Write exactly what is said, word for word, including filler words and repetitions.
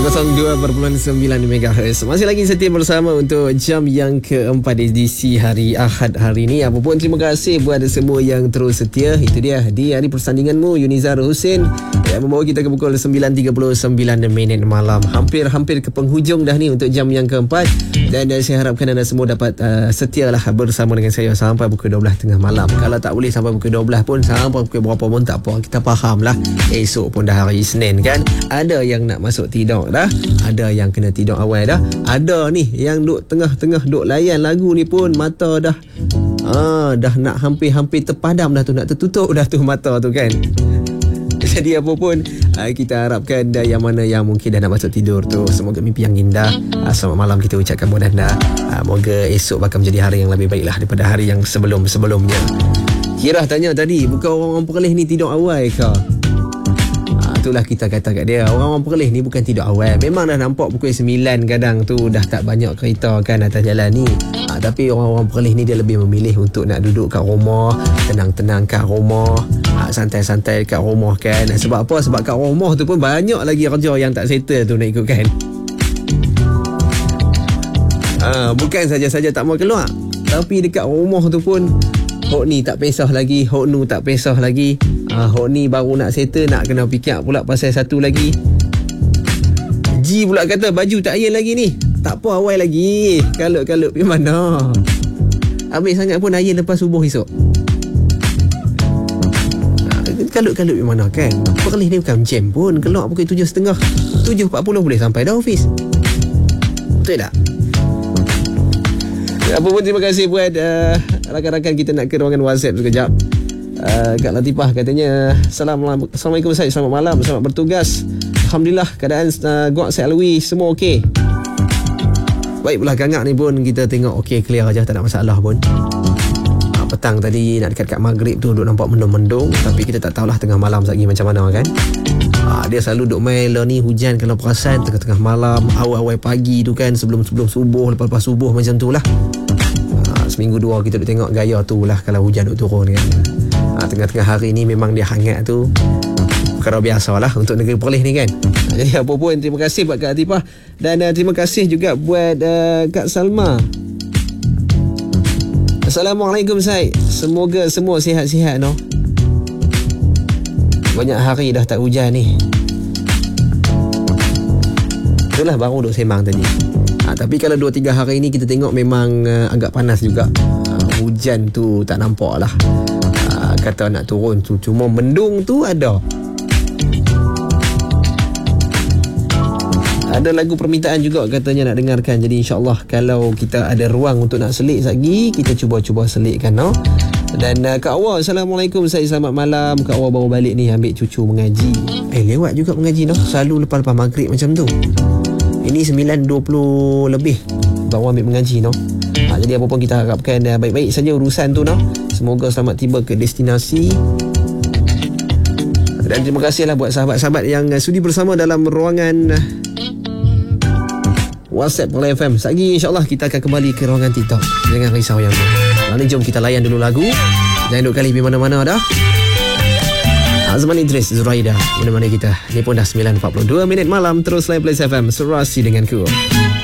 kosong dua perpuluhan sembilan megahertz. Masih lagi setia bersama untuk jam yang keempat edisi hari Ahad hari ini. Apapun, terima kasih buat semua yang terus setia. Itu dia di hari persandinganmu, Yunizar Hussein yang membawa kita ke pukul sembilan tiga puluh sembilan minit malam. Hampir-hampir ke penghujung dah ni untuk jam yang keempat. Dan uh, saya harapkan anda semua dapat uh, setialah bersama dengan saya sampai pukul dua belas tengah malam. Kalau tak boleh sampai pukul dua belas pun, sampai pukul berapa pun tak apa. Kita faham lah, esok pun dah hari Isnin kan. Ada yang nak masuk tidur dah, ada yang kena tidur awal dah, ada ni yang duk tengah-tengah duk layan lagu ni pun mata dah ah, dah nak hampir-hampir terpadam dah tu, nak tertutup dah tu mata tu kan. Jadi apa pun, kita harapkan dah yang mana yang mungkin dah nak masuk tidur tu, semoga mimpi yang indah. Selamat malam kita ucapkan buat anda. Moga esok bakal menjadi hari yang lebih baik lah daripada hari yang sebelum-sebelumnya. Kira tanya tadi, bukan orang-orang Perlis ni tidur awal ke? Itulah kita kata kat dia, orang-orang Perlis ni bukan tidur awal. Memang dah nampak pukul sembilan kadang tu dah tak banyak kereta kan atas jalan ni. Ha, tapi orang-orang Perlis ni dia lebih memilih untuk nak duduk kat rumah, tenang-tenang kat rumah, ha, santai-santai kat rumah kan. Sebab apa? Sebab kat rumah tu pun banyak lagi kerja yang tak settle tu nak ikut kan. Ha, bukan saja-saja tak mau keluar, tapi dekat rumah tu pun hok ni tak pesah lagi, hok nu tak pesah lagi. Ah, hok ni baru nak settle, nak kena fikir pula pasal satu lagi. G pula kata baju tak iron lagi ni. Tak apa, awal lagi. Kalut-kalut pergi mana? Ambil sangat pun iron lepas subuh esok. Ah, kalut-kalut pergi mana kan? Perlis ni bukan jam pun. Keluar pukul tujuh tiga puluh. tujuh empat puluh boleh sampai dah office. Betul tak? Apa pun, terima kasih buat uh, rakan-rakan kita nak ke ruangan WhatsApp sekejap. Uh, Kak Latifah katanya, Assalamualaikum, Assalamualaikum Syed, selamat malam, selamat bertugas. Alhamdulillah keadaan uh, Gok saya lalui semua okey. Baik pula Kangak ni pun kita tengok okey, clear aja, tak ada masalah pun. uh, Petang tadi nak dekat-dekat maghrib tu duk nampak mendung-mendung, tapi kita tak tahulah tengah malam lagi macam mana kan. uh, Dia selalu duk main lah ni, hujan kalau perasan tengah-tengah malam, awal-awal pagi tu kan, sebelum-sebelum subuh, lepas-lepas subuh macam tu lah. uh, Seminggu dua kita duk tengok gaya tu lah kalau hujan duk turun kan. Ha, tengah-tengah hari ni memang dia hangat tu perkara biasa lah untuk negeri Perlis ni kan. Ha, jadi apa pun, terima kasih buat Kak Latifah. Dan uh, terima kasih juga buat uh, Kak Salma. Assalamualaikum Syed, semoga semua sihat-sihat no. Banyak hari dah tak hujan ni. Itulah baru duk sembang tadi. ha, Tapi kalau dua tiga hari ni kita tengok memang uh, agak panas juga. ha, Hujan tu tak nampak lah. Kata nak turun tu, cuma mendung tu ada. Ada lagu permintaan juga katanya nak dengarkan. Jadi insyaAllah kalau kita ada ruang untuk nak selit lagi, kita cuba-cuba selitkan no? Dan uh, Kak Awal, Assalamualaikum, saya selamat malam. Kak Awal baru balik ni ambil cucu mengaji. Eh lewat juga mengaji no? Selalu lepas-lepas maghrib macam tu. Ini sembilan dua puluh lebih baru ambil mengaji no? Ha, jadi apa pun kita harapkan uh, baik-baik saja urusan tu no? Semoga selamat tiba ke destinasi. Dan terima kasihlah buat sahabat-sahabat yang uh, sudi bersama dalam ruangan uh, WhatsApp Perlis F M. Lagi insyaAllah kita akan kembali ke ruangan TikTok. Jangan risau yang tu. Lalu jom kita layan dulu lagu. Jangan duduk kali pergi mana-mana dah. Azman Idris, Zuraida, mana-mana kita. Ni pun dah sembilan empat puluh dua minit malam. Terus layan Perlis F M, serasi denganku.